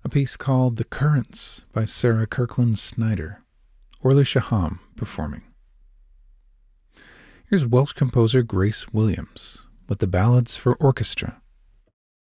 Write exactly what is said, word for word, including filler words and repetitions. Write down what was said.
a piece called The Currents by Sarah Kirkland Snyder, Orly Shaham performing. Here's Welsh composer Grace Williams with the Ballads for Orchestra,